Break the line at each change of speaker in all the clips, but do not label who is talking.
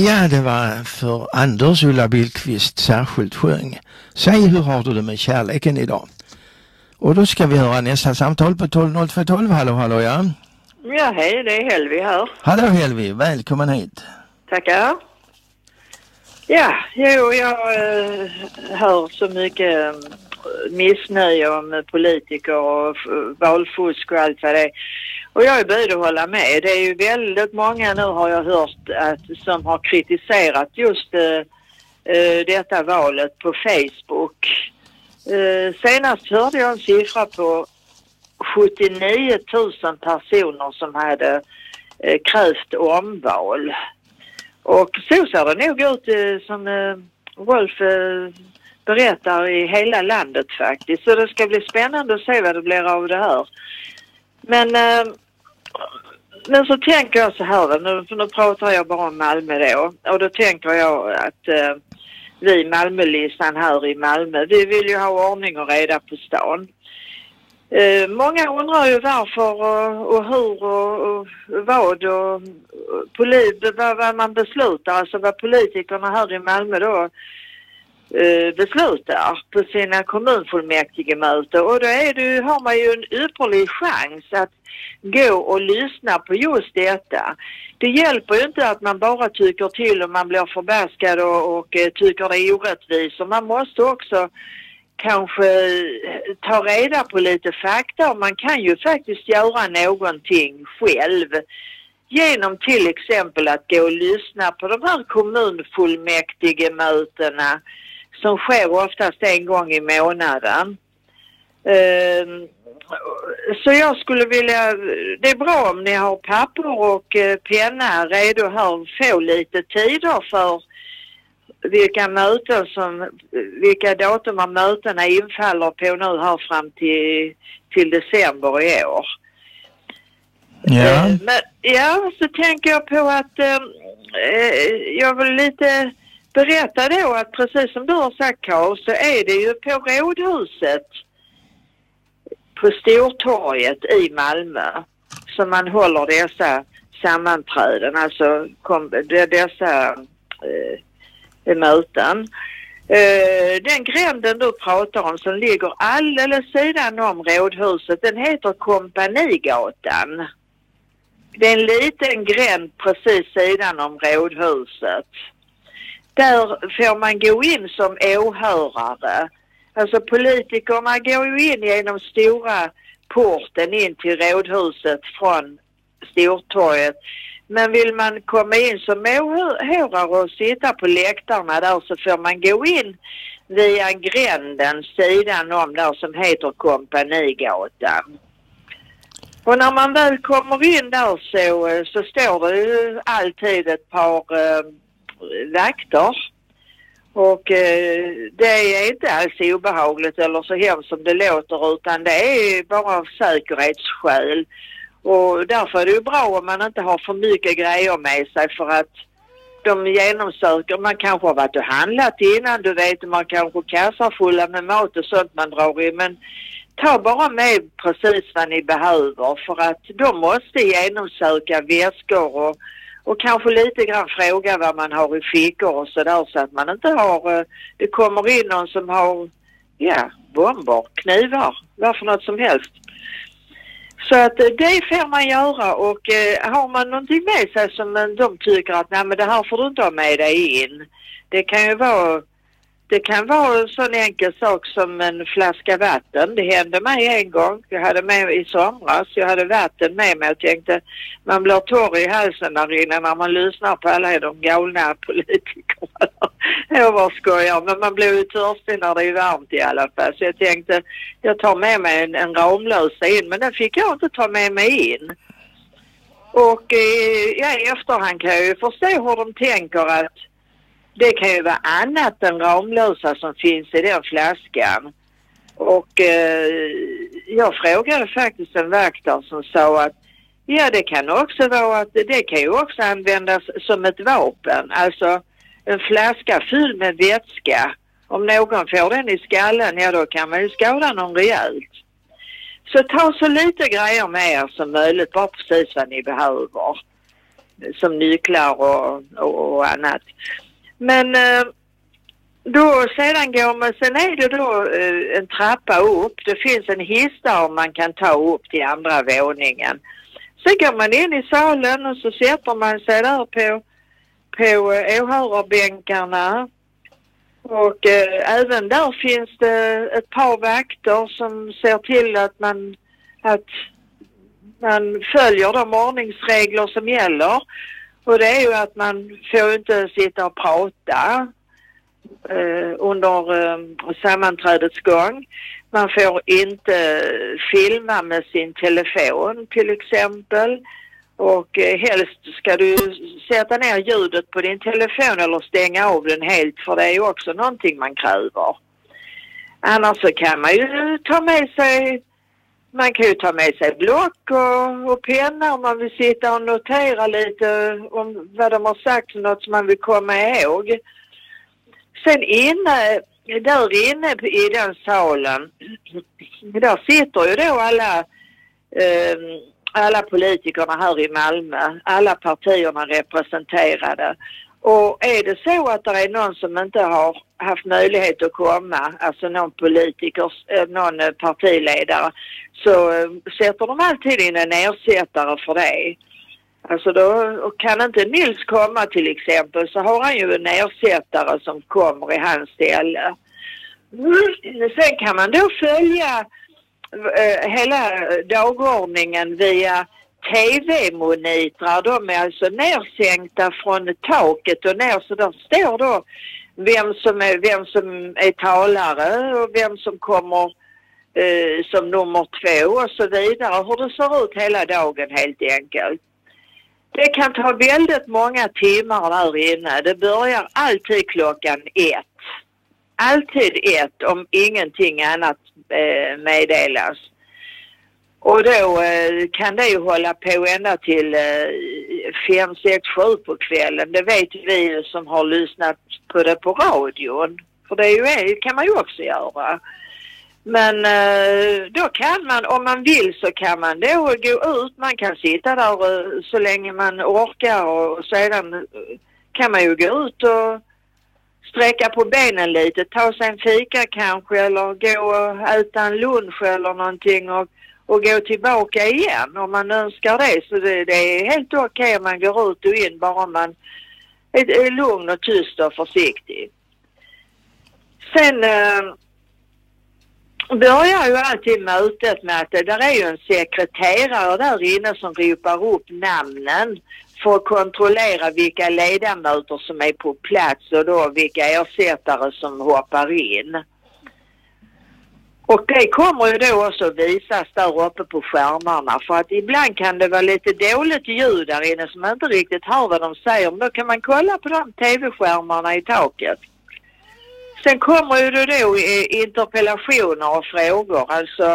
Ja, det var för Anders Ulla Billqvist särskilt sjöng. Säg, hur har du det med kärleken idag? Och då ska vi höra nästa samtal på 120212. Hallå, ja.
Ja, hej, det är Helvi här.
Hallå Helvi, välkommen hit.
Tackar. Ja, jag hör så mycket missnöje med politiker och valfusk och allt vad det är. Och jag är böjd att hålla med. Det är ju väldigt många nu, har jag hört, som har kritiserat just detta valet på Facebook. Senast hörde jag en siffra på 79 000 personer som hade krävt omval. Och så ser det nog ut som Wolf berättar i hela landet faktiskt. Så det ska bli spännande att se vad det blir av det här. Men så tänker jag så här, nu pratar jag bara om Malmö då. Och då tänker jag att vi Malmölistan här i Malmö, vi vill ju ha ordning och reda på stan. Många undrar ju varför och hur och vad och vad man beslutar, alltså vad politikerna här i Malmö då beslutar på sina kommunfullmäktigemöten. Och då har man ju en ypperlig chans att gå och lyssna på just detta. Det hjälper ju inte att man bara tycker till och man blir förbaskad och tycker det är orättvist. Och man måste också kanske ta reda på lite fakta. Man kan ju faktiskt göra någonting själv genom till exempel att gå och lyssna på de här kommunfullmäktigemötena som sker oftast en gång i månaden. Så jag skulle vilja, det är bra om ni har papper och penna redo här, få lite tider för vilka datum av mötena infaller på nu här fram till december i år.
Ja.
Så tänker jag på att jag vill lite berätta då att precis som du har sagt, Carl, så är det ju på Rådhuset på Stortorget i Malmö som man håller dessa sammanträden, alltså dessa möten. Den gränden du pratar om som ligger alldeles sidan om Rådhuset, den heter Kompanigatan. Det är en liten gränd precis sidan om Rådhuset. Där får man gå in som åhörare. Alltså politikerna går ju in genom stora porten in till Rådhuset från Stortorget. Men vill man komma in som åhörare och sitta på läktarna där, så får man gå in via gränden sidan om där som heter Kompanigatan. Och när man väl kommer in där så står det ju alltid ett par vakter. Och det är inte alls obehagligt eller så hemskt som det låter, utan det är bara av säkerhetsskäl. Och därför är det ju bra om man inte har för mycket grejer med sig, för att de genomsöker, man kanske har varit och handlat innan, du vet, man kanske kassar fulla med mat och sånt man drar i, men ta bara med precis vad ni behöver, för att de måste genomsöka väskor och kanske lite grann fråga vad man har i fickor och sådär, så att man inte har, det kommer in någon som har, bomber, knivar, vad för något som helst. Så att det får man göra, och har man någonting med sig som de tycker att nej, men det här får du inte ha med dig in. Det kan vara en sån enkel sak som en flaska vatten. Det hände mig en gång. Jag hade med i somras. Jag hade vatten med mig och tänkte man blir torr i halsen där inne när man lyssnar på alla de galna politikerna. Jag var skojar, men man blir ju törstig när det är varmt i alla fall. Så jag tänkte jag tar med mig en Ramlösa in, men den fick jag inte ta med mig in. Och i efterhand kan jag ju förstå hur de tänker att det kan ju vara annat än Ramlösa som finns i den flaskan. Och jag frågade faktiskt en vaktare som sa att det kan också vara att det kan ju också användas som ett vapen. Alltså en flaska fylld med vätska. Om någon får den i skallen, då kan man ju skada någon rejält. Så ta så lite grejer med er som möjligt, bara precis vad ni behöver. som nycklar och annat. Men då sedan går man, sen är det då en trappa upp. Det finns en hiss där man kan ta upp till andra våningen. Sen går man in i salen och så sätter man sig där på åhörarbänkarna. Och även där finns det ett par vakter som ser till att man följer de ordningsregler som gäller. Och det är ju att man får inte sitta och prata under sammanträdets gång. Man får inte filma med sin telefon till exempel. Och helst ska du sätta ner ljudet på din telefon eller stänga av den helt, för det är ju också någonting man kräver. Annars så kan man ju ta med sig block och penna om man vill sitta och notera lite om vad de har sagt, något som man vill komma ihåg. Sen där inne i den salen, där sitter ju då alla politikerna här i Malmö, alla partierna representerade. Och är det så att det är någon som inte har haft möjlighet att komma, alltså någon partiledare, så sätter de alltid in en ersättare för det. Alltså då kan inte Nils komma till exempel, så har han ju en ersättare som kommer i hans ställe. Sen kan man då följa hela dagordningen via tv-monitrar. De är alltså nersänkta från taket och ner, så där står då vem som är talare och vem som kommer som nummer 2 och så vidare. Hur det ser ut hela dagen helt enkelt. Det kan ta väldigt många timmar där inne. Det börjar alltid klockan 1. Alltid 1 om ingenting annat meddelas. Och då kan det ju hålla på ända till 5, 6, 7 på kvällen. Det vet vi som har lyssnat på det på radion. För det kan man ju också göra. Men då kan man, om man vill så kan man då gå ut. Man kan sitta där så länge man orkar och sedan kan man ju gå ut och sträcka på benen lite, ta sig en fika kanske eller gå och äta en lunch eller någonting och gå tillbaka igen om man önskar det. Så det är helt okej om man går ut och in, bara om man är lugn och tyst och försiktig. Sen börjar ju alltid mötet med att det där är ju en sekreterare där inne som ropar upp namnen för att kontrollera vilka ledamöter som är på plats och då vilka ersättare som hoppar in. Och det kommer ju då också visas där uppe på skärmarna, för att ibland kan det vara lite dåligt ljud där inne som man inte riktigt hör vad de säger, men då kan man kolla på de tv-skärmarna i taket. Sen kommer ju då interpellationer och frågor, alltså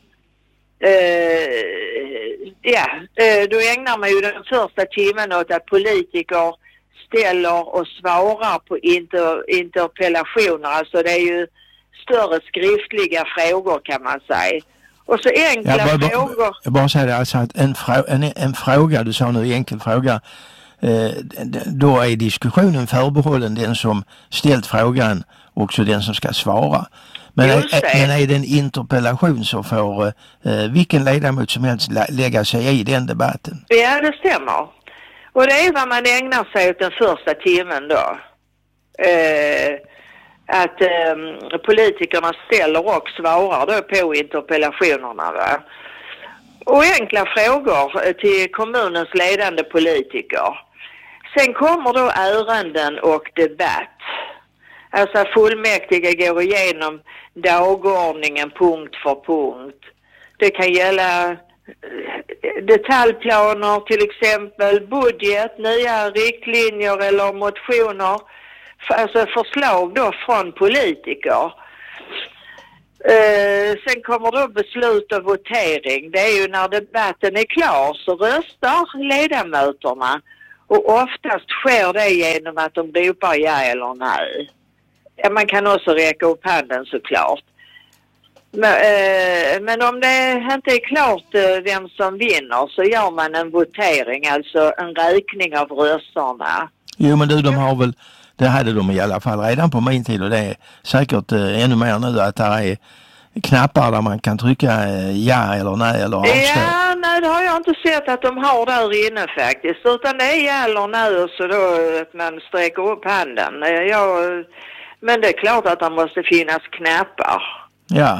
då ägnar man ju den första timmen åt att politiker ställer och svarar på interpellationer, alltså det är ju större skriftliga frågor kan man säga. Och så enkla frågor.
Jag bara säger det, alltså att en fråga, du sa nu enkel fråga, då är diskussionen förbehållen den som ställt frågan och också den som ska svara. Men är det en interpellation så får vilken ledamot som helst lägga sig i den debatten.
Ja, det stämmer. Och det är vad man ägnar sig åt den första timmen då. Att politikerna ställer och svarar då på interpellationerna, va? Och enkla frågor till kommunens ledande politiker. Sen kommer då ärenden och debatt. Alltså fullmäktige går igenom dagordningen punkt för punkt. Det kan gälla detaljplaner till exempel, budget, nya riktlinjer eller motioner. Alltså förslag då från politiker. Sen kommer då beslut och votering. Det är ju när debatten är klar så röstar ledamöterna. Och oftast sker det genom att de ropar ja eller nej. Ja, man kan också räcka upp handen såklart. Men om det inte är klart vem som vinner så gör man en votering, alltså en räkning av rösterna.
Jo, men du, de har väl, det hade de i alla fall redan på min tid, och det är säkert ännu mer nu, att det är knappar där man kan trycka ja eller nej eller avstå.
Ja, nej, det har jag inte sett att de har där inne faktiskt, utan det är ja eller nej, och så då att man sträcker upp handen. Men det är klart att det måste finnas knappar.
Ja.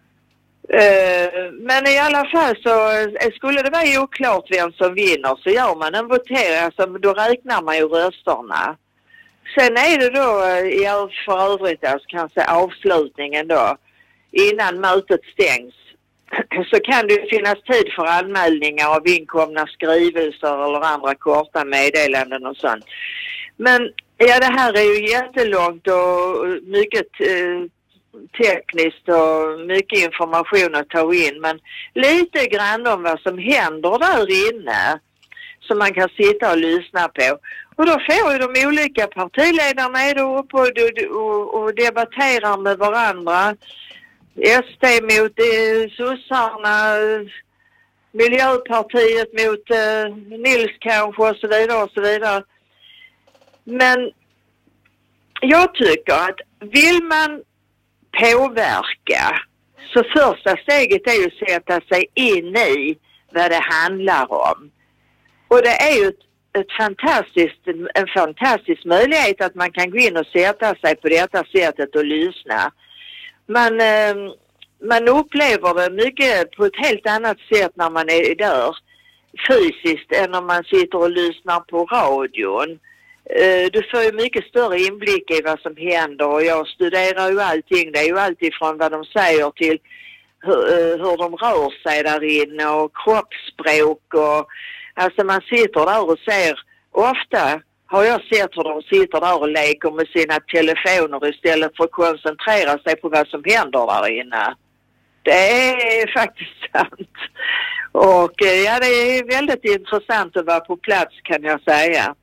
Men i alla fall så skulle det vara oklart vem som vinner så gör man en votering, alltså då räknar man ju rösterna. Sen är det då för övrigt alltså kanske avslutningen då, innan mötet stängs, så kan det finnas tid för anmälningar av inkomna skrivelser eller andra korta meddelanden och sånt. Men ja, det här är ju jättelångt och mycket tekniskt och mycket information att ta in, men lite grann om vad som händer där inne som man kan sitta och lyssna på. Och då får ju de olika partiledarna då upp och debatterar med varandra. SD mot sossarna, Miljöpartiet mot Nils kanske och så vidare och så vidare. Men jag tycker att vill man påverka så första steget är ju att sätta sig in i vad det handlar om. Och det är ju en fantastisk möjlighet att man kan gå in och sätta sig på detta sättet och lyssna. Man upplever det mycket på ett helt annat sätt när man är där fysiskt än när man sitter och lyssnar på radion. Du får ju mycket större inblick i vad som händer, och jag studerar ju allting. Det är ju alltifrån vad de säger till hur de rör sig där inne och kroppsspråk. Och, alltså man sitter där och ser, ofta har jag sett hur de sitter där och leker med sina telefoner istället för att koncentrera sig på vad som händer där inne. Det är faktiskt sant. Och ja, det är väldigt intressant att vara på plats, kan jag säga.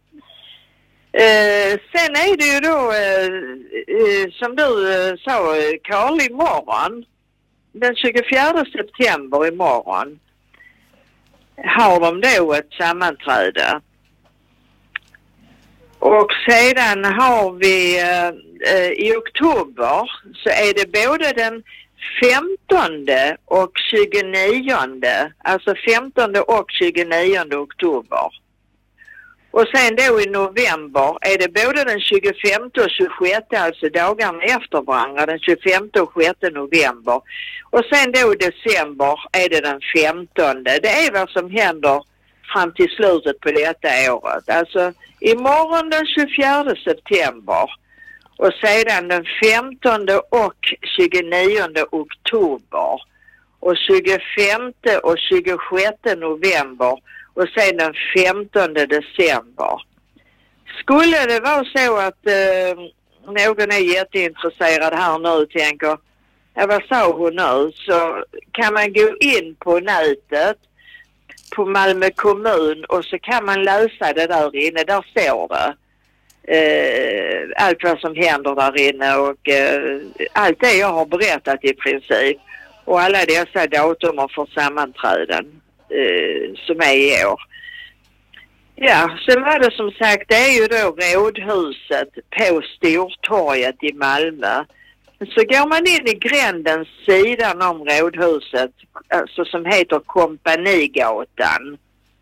Sen är det ju då som du sa, Karl, imorgon den 24 september imorgon har de då ett sammanträde. Och sedan har vi i oktober så är det både den 15 och 29, alltså 15 och 29 oktober. Och sen då i november är det både den 25 och 26, alltså dagarna efter varandra, den 25 och 6 november. Och sen då i december är det den 15. Det är vad som händer fram till slutet på detta året. Alltså imorgon den 24 september och sedan den 15 och 29 oktober och 25 och 26 november och sen den 15 december. Skulle det vara så att någon är jätteintresserad här nu och tänker, ja, vad sa hon nu? Så kan man gå in på nätet på Malmö kommun och så kan man läsa det där inne. Där står det allt vad som händer där inne och allt det jag har berättat i princip. Och alla dessa datumer för sammanträden som är i år. Ja, sen var det som sagt, det är ju då Rådhuset på Stortorget i Malmö. Så går man in i grändens sidan om Rådhuset, alltså som heter Kompanigatan.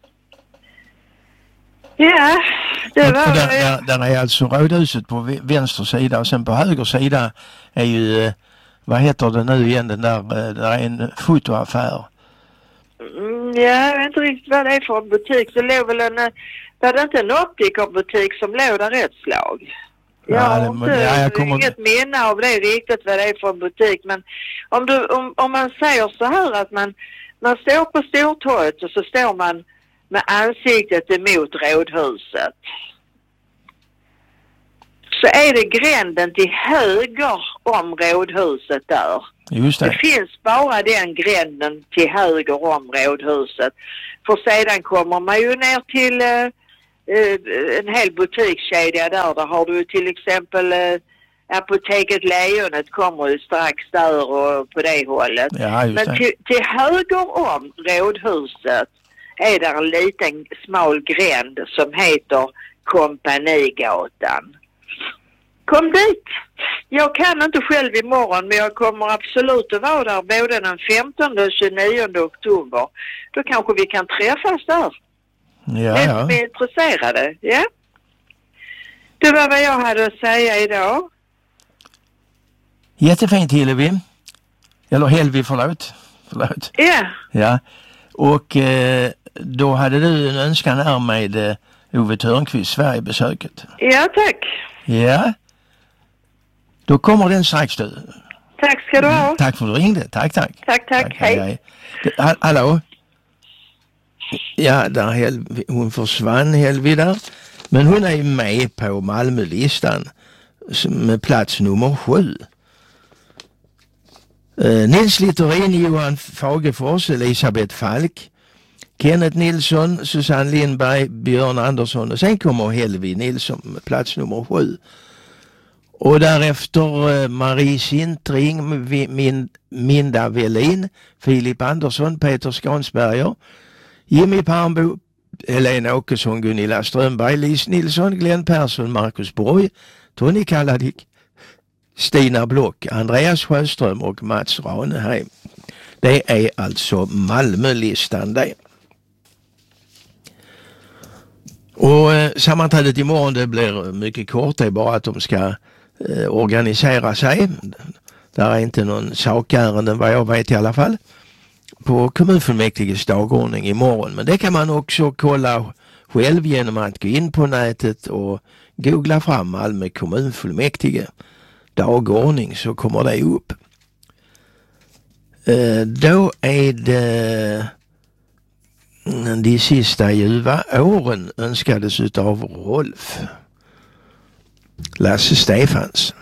Ja, det var...
Där är alltså Rådhuset på vänster sida och sen på höger sida är ju, vad heter det nu igen, den där är en fotoaffär.
Ja, jag vet inte riktigt vad det är för en butik. Det låg väl var det inte en optikerbutik som låg där ett slag? Jag har inget minne av det riktigt vad det är för en butik. Men om man säger så här att man står på Stortorget och så står man med ansiktet emot Rådhuset. Så är det gränden till höger om Rådhuset där.
Just det.
Det finns bara den gränden till höger om Rådhuset. För sedan kommer man ju ner till en hel butikskedja där. Där har du till exempel Apoteket Lejonet kommer ju strax där och på det hållet.
Ja, just
Men
det.
till höger om rådhuset är där en liten smal gränd som heter Kompanigatan. Kom dit! Jag kan inte själv imorgon, men jag kommer absolut att vara där både den 15 och 29 oktober. Då kanske vi kan träffas där.
Ja.
Vi är intresserade, ja? Det var vad jag hade att säga idag.
Jättefint, Hillevi. Eller Helvi, förlåt.
Ja.
Ja. Och då hade du en önskan här med Ove Törnqvist, Sverigebesöket.
Ja, tack.
Ja. Då kommer den strax, du.
Tack ska du ha.
Tack för att du ringde. Tack.
Hej.
Hallå? Ja, där hon försvann, Helvi där. Men hon är med på Malmölistan med plats nummer 7. Nils Littorin, Johan Fagefors, Elisabeth Falk, Kenneth Nilsson, Susanne Lindberg, Björn Andersson och sen kommer Helvi Nilsson med plats nummer 7. Och därefter Marie Sintring, Minda Velin, Filip Andersson, Peter Skansberger, Jimmy Parnbo, Helena Åkesson, Gunilla Strömberg, Lis Nilsson, Glenn Persson, Marcus Borg, Tony Kalladik, Stina Block, Andreas Sjöström och Mats Raneheim. Det är alltså Malmölistan det. Och sammanträdet imorgon det blir mycket kort. Det är bara att de ska organisera sig. Där är inte någon sakärenden vad jag vet i alla fall. På kommunfullmäktiges dagordning imorgon. Men det kan man också kolla själv genom att gå in på nätet och googla fram Malmö kommunfullmäktige dagordning så kommer det upp. Då är det de sista ljuva åren önskades utav Rolf Lasse Stefans.